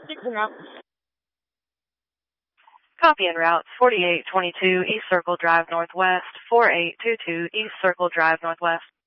6 now. Copy en route 4822 East Circle Drive Northwest, 4822 East Circle Drive Northwest.